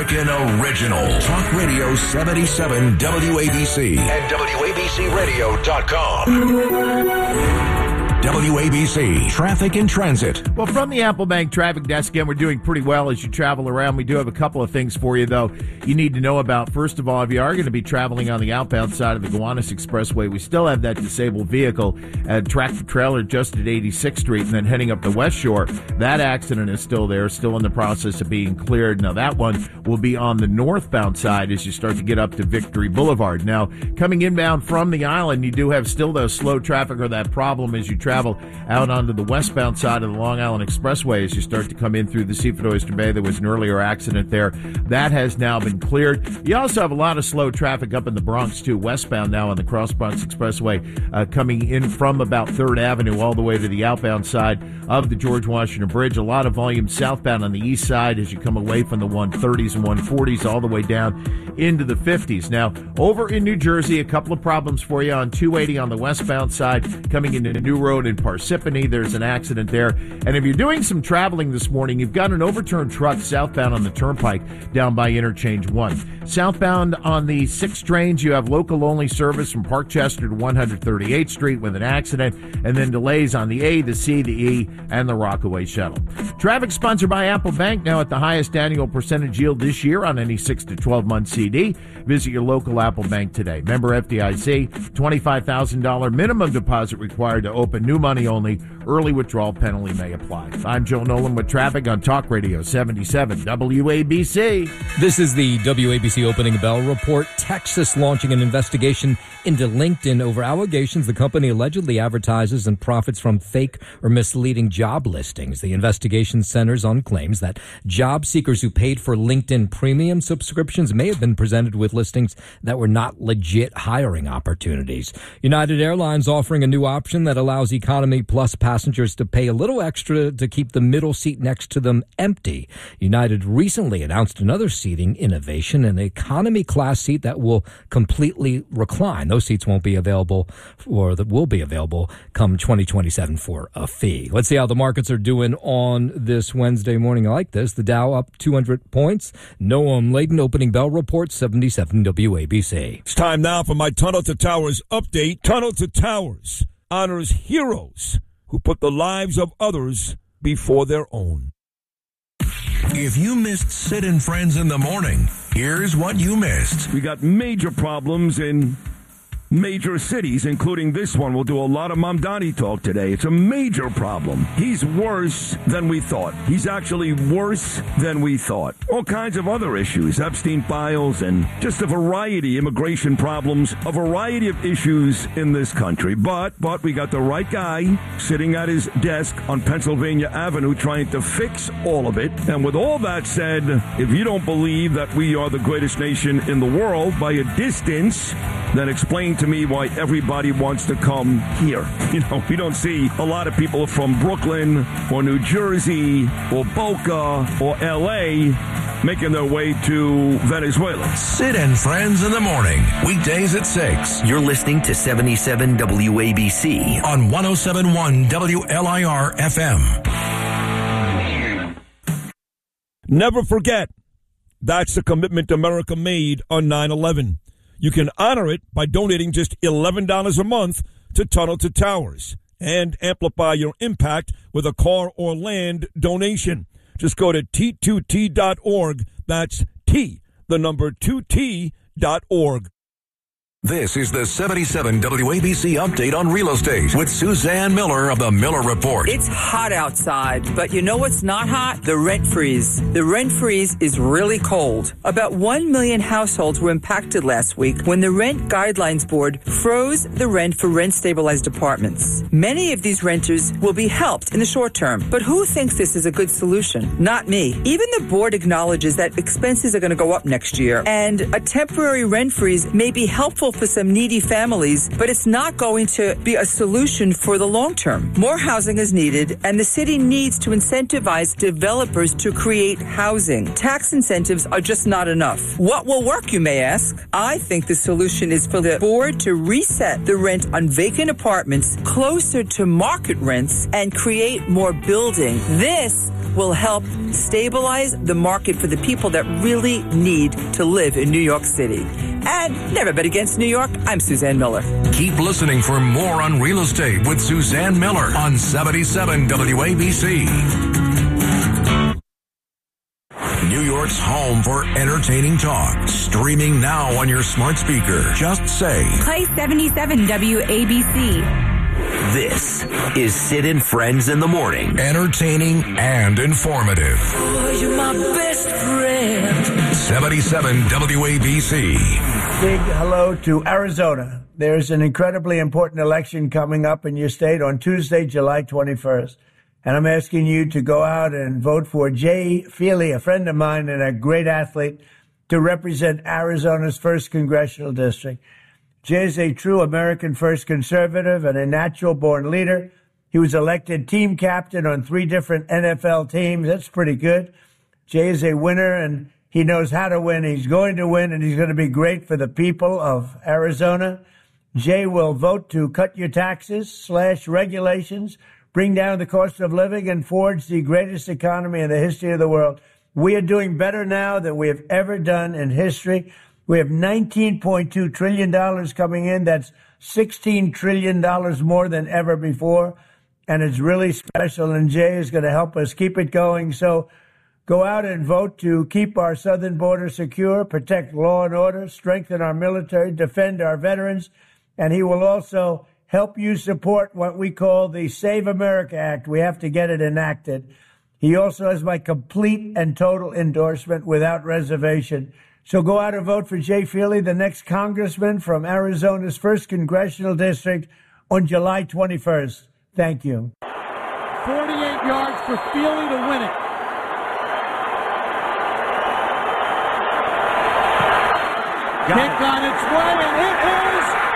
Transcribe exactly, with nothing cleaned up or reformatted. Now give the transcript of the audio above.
American original. Talk Radio seventy-seven W A B C and W A B C radio dot com. W A B C Traffic and Transit. Well, from the Apple Bank traffic desk, again, we're doing pretty well as you travel around. We do have a couple of things for you, though, you need to know about. First of all, if you are going to be traveling on the outbound side of the Gowanus Expressway, we still have that disabled vehicle at tractor trailer just at eighty-sixth Street and then heading up the West Shore. That accident is still there, still in the process of being cleared. Now, that one will be on the northbound side as you start to get up to Victory Boulevard. Now, coming inbound from the island, you do have still those slow traffic or that problem as you travel out onto the westbound side of the Long Island Expressway as you start to come in through the Seaford Oyster Bay. There was an earlier accident there. That has now been cleared. You also have a lot of slow traffic up in the Bronx, too, westbound now on the Cross Bronx Expressway, uh, coming in from about third Avenue all the way to the outbound side of the George Washington Bridge. A lot of volume southbound on the east side as you come away from the one thirties and one forties all the way down into the fifties. Now, over in New Jersey, a couple of problems for you on two eighty on the westbound side, coming into New Road in Parsippany. There's an accident there. And if you're doing some traveling this morning, you've got an overturned truck southbound on the Turnpike down by Interchange one. Southbound on the six trains, you have local-only service from Parkchester to one thirty-eighth Street with an accident, and then delays on the A, the C, the E, and the Rockaway Shuttle. Traffic sponsored by Apple Bank, now at the highest annual percentage yield this year on any six to twelve month C D. Visit your local Apple Bank today. Member F D I C, twenty-five thousand dollars minimum deposit required to open, new money only. Early withdrawal penalty may apply. I'm Joe Nolan with traffic on Talk Radio seventy-seven W A B C. This is the W A B C Opening Bell Report. Texas launching an investigation into LinkedIn over allegations the company allegedly advertises and profits from fake or misleading job listings. The investigation centers on claims that job seekers who paid for LinkedIn premium subscriptions may have been presented with listings that were not legit hiring opportunities. United Airlines offering a new option that allows Economy Plus passengers to pay a little extra to keep the middle seat next to them empty. United recently announced another seating innovation, an economy class seat that will completely recline. Those seats won't be available, or that will be available come twenty twenty-seven for a fee. Let's see how the markets are doing on this Wednesday morning. I like this. The Dow up two hundred points. Noam Layden Opening Bell Report, seventy-seven W A B C. It's time now for my Tunnel to Towers update. Tunnel to Towers honors heroes who put the lives of others before their own. If you missed Sid and Friends in the morning, here's what you missed. We got major problems in major cities, including this one. We'll do a lot of Mamdani talk today. It's a major problem. He's worse than we thought. He's actually worse than we thought. All kinds of other issues, Epstein files, and just a variety, immigration problems, a variety of issues in this country. But, but we got the right guy sitting at his desk on Pennsylvania Avenue trying to fix all of it. And with all that said, if you don't believe that we are the greatest nation in the world by a distance, then explain to me why everybody wants to come here. You know, we don't see a lot of people from Brooklyn or New Jersey or Boca or L A making their way to Venezuela. Sid and Friends in the morning, weekdays at six. You're listening to seventy-seven W A B C on one oh seven point one W L I R F M. Never forget, that's the commitment America made on nine eleven. You can honor it by donating just eleven dollars a month to Tunnel to Towers and amplify your impact with a car or land donation. Just go to T two T dot org. That's T, the number two T dot org. This is the seventy-seven W A B C update on real estate with Suzanne Miller of the Miller Report. It's hot outside, but you know what's not hot? The rent freeze. The rent freeze is really cold. About one million households were impacted last week when the Rent Guidelines Board froze the rent for rent-stabilized apartments. Many of these renters will be helped in the short term, but who thinks this is a good solution? Not me. Even the board acknowledges that expenses are going to go up next year, and a temporary rent freeze may be helpful help for some needy families, but it's not going to be a solution for the long term. More housing is needed, and the city needs to incentivize developers to create housing. Tax incentives are just not enough. What will work, you may ask? I think the solution is for the board to reset the rent on vacant apartments closer to market rents and create more building. This will help stabilize the market for the people that really need to live in New York City. And never bet against New York. I'm Suzanne Miller. Keep listening for more on real estate with Suzanne Miller on seventy-seven W A B C. New York's home for entertaining talk. Streaming now on your smart speaker. Just say, play seventy-seven W A B C. This is Sid and Friends in the Morning. Entertaining and informative. Oh, you're my best friend. seventy-seven W A B C. Big hello to Arizona. There's an incredibly important election coming up in your state on Tuesday, July twenty-first. And I'm asking you to go out and vote for Jay Feely, a friend of mine and a great athlete, to represent Arizona's first congressional district. Jay is a true American first conservative and a natural-born leader. He was elected team captain on three different N F L teams. That's pretty good. Jay is a winner, and he knows how to win. He's going to win, and he's going to be great for the people of Arizona. Jay will vote to cut your taxes, slash regulations, bring down the cost of living, and forge the greatest economy in the history of the world. We are doing better now than we have ever done in history. We have nineteen point two trillion dollars coming in. That's sixteen trillion dollars more than ever before. And it's really special, and Jay is going to help us keep it going. So go out and vote to keep our southern border secure, protect law and order, strengthen our military, defend our veterans, and he will also help you support what we call the Save America Act. We have to get it enacted. He also has my complete and total endorsement without reservation. So go out and vote for Jay Feely, the next congressman from Arizona's first congressional district, on July twenty-first. Thank you. forty-eight yards for Feely to win it. Got Kick it. On its way, and it is